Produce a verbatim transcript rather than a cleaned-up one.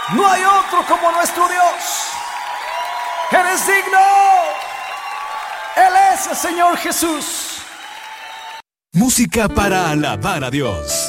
No hay otro como nuestro Dios. Eres digno. Él es el Señor Jesús. Música para alabar a Dios.